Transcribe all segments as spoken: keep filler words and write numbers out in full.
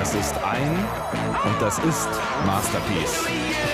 Das ist ein und das ist Masterpiece.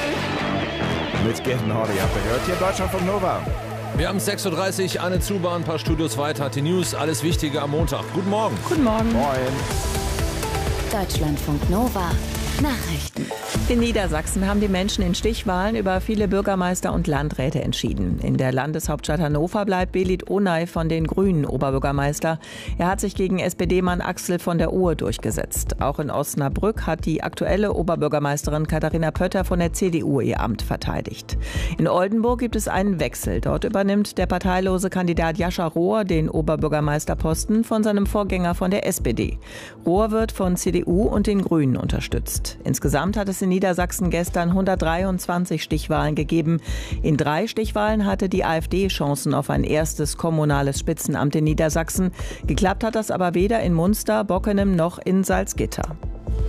Mit Get Naughty habt ihr gehört hier in Deutschlandfunk Nova. Wir haben sechs Uhr dreißig, Anne Zuber, ein paar Studios weiter, hat die News, alles Wichtige am Montag. Guten Morgen. Guten Morgen. Moin. Deutschlandfunk Nova. Nachrichten. In Niedersachsen haben die Menschen in Stichwahlen über viele Bürgermeister und Landräte entschieden. In der Landeshauptstadt Hannover bleibt Belit Onay von den Grünen Oberbürgermeister. Er hat sich gegen S P D-Mann Axel von der Ohe durchgesetzt. Auch in Osnabrück hat die aktuelle Oberbürgermeisterin Katharina Pötter von der C D U ihr Amt verteidigt. In Oldenburg gibt es einen Wechsel. Dort übernimmt der parteilose Kandidat Jascha Rohr den Oberbürgermeisterposten von seinem Vorgänger von der S P D. Rohr wird von C D U und den Grünen unterstützt. Insgesamt hat es in Niedersachsen gestern hundertdreiundzwanzig Stichwahlen gegeben. In drei Stichwahlen hatte die AfD Chancen auf ein erstes kommunales Spitzenamt in Niedersachsen. Geklappt hat das aber weder in Munster, Bockenem noch in Salzgitter.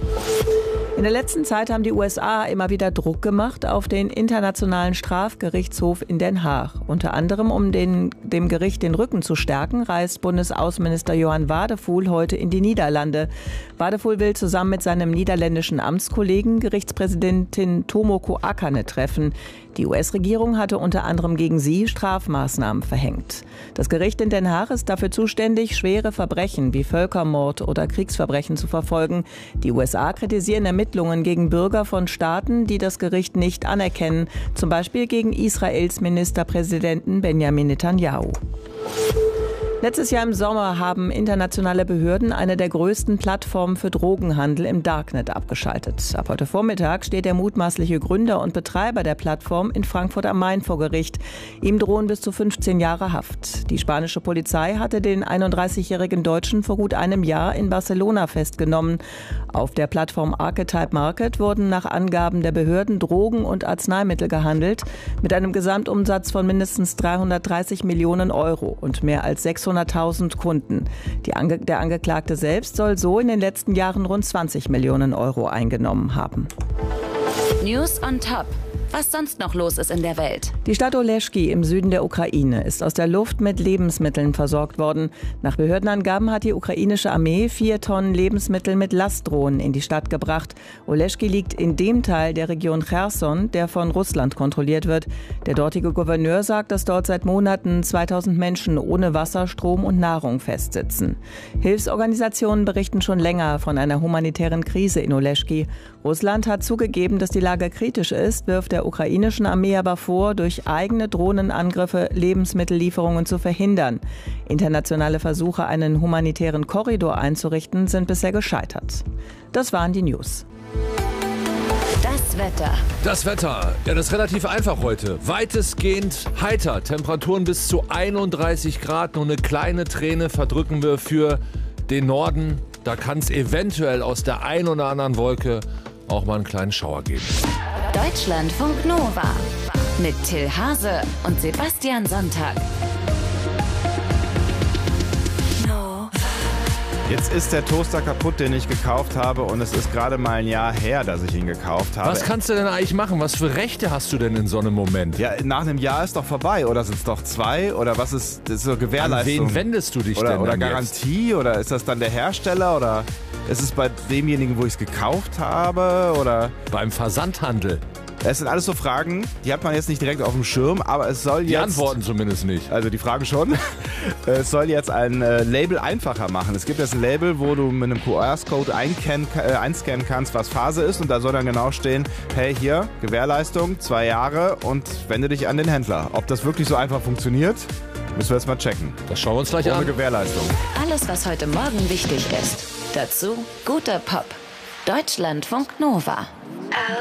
In der letzten Zeit haben die U S A immer wieder Druck gemacht auf den Internationalen Strafgerichtshof in Den Haag. Unter anderem, um den, dem Gericht den Rücken zu stärken, reist Bundesaußenminister Johan Wadephul heute in die Niederlande. Wadephul will zusammen mit seinem niederländischen Amtskollegen Gerichtspräsidentin Tomoko Akane treffen. Die U S-Regierung hatte unter anderem gegen sie Strafmaßnahmen verhängt. Das Gericht in Den Haag ist dafür zuständig, schwere Verbrechen wie Völkermord oder Kriegsverbrechen zu verfolgen. Die U S A kritisieren Ermittlungen gegen Bürger von Staaten, die das Gericht nicht anerkennen, zum Beispiel gegen Israels Ministerpräsidenten Benjamin Netanyahu. Letztes Jahr im Sommer haben internationale Behörden eine der größten Plattformen für Drogenhandel im Darknet abgeschaltet. Ab heute Vormittag steht der mutmaßliche Gründer und Betreiber der Plattform in Frankfurt am Main vor Gericht. Ihm drohen bis zu fünfzehn Jahre Haft. Die spanische Polizei hatte den einunddreißigjährigen Deutschen vor gut einem Jahr in Barcelona festgenommen. Auf der Plattform Archetype Market wurden nach Angaben der Behörden Drogen und Arzneimittel gehandelt, mit einem Gesamtumsatz von mindestens dreihundertdreißig Millionen Euro und mehr als sechshunderttausend Kunden. Die Ange- der Angeklagte selbst soll so in den letzten Jahren rund zwanzig Millionen Euro eingenommen haben. News on Top. Was sonst noch los ist in der Welt. Die Stadt Oleschki im Süden der Ukraine ist aus der Luft mit Lebensmitteln versorgt worden. Nach Behördenangaben hat die ukrainische Armee vier Tonnen Lebensmittel mit Lastdrohnen in die Stadt gebracht. Oleschki liegt in dem Teil der Region Cherson, der von Russland kontrolliert wird. Der dortige Gouverneur sagt, dass dort seit Monaten zweitausend Menschen ohne Wasser, Strom und Nahrung festsitzen. Hilfsorganisationen berichten schon länger von einer humanitären Krise in Oleschki. Russland hat zugegeben, dass die Lage kritisch ist, wirft der ukrainischen Armee aber vor, durch eigene Drohnenangriffe Lebensmittellieferungen zu verhindern. Internationale Versuche, einen humanitären Korridor einzurichten, sind bisher gescheitert. Das waren die News. Das Wetter. Das Wetter, ja, das ist relativ einfach heute. Weitestgehend heiter, Temperaturen bis zu einunddreißig Grad. Nur eine kleine Träne verdrücken wir für den Norden. Da kann es eventuell aus der einen oder anderen Wolke auch mal einen kleinen Schauer geben. Deutschlandfunk Nova mit Till Hase und Sebastian Sonntag. Jetzt ist der Toaster kaputt, den ich gekauft habe, und es ist gerade mal ein Jahr her, dass ich ihn gekauft habe. Was kannst du denn eigentlich machen? Was für Rechte hast du denn in so einem Moment? Ja, nach einem Jahr ist doch vorbei, oder sind es doch zwei? Oder was ist, das ist so Gewährleistung? An wen wendest du dich oder, denn Oder dann Garantie? Jetzt? Oder ist das dann der Hersteller? Oder ist es bei demjenigen, wo ich es gekauft habe? Oder beim Versandhandel? Es sind alles so Fragen, die hat man jetzt nicht direkt auf dem Schirm, aber es soll jetzt... Die Antworten zumindest nicht. Also die Fragen schon. Es soll jetzt ein äh, Label einfacher machen. Es gibt jetzt ein Label, wo du mit einem Q R-Code einscannen, äh, einscannen kannst, was Phase ist, und da soll dann genau stehen, hey, hier, Gewährleistung, zwei Jahre, und wende dich an den Händler. Ob das wirklich so einfach funktioniert, müssen wir jetzt mal checken. Das schauen wir uns gleich Ohne an. Ohne Gewährleistung. Alles, was heute Morgen wichtig ist. Dazu guter Pop. Deutschlandfunk Nova.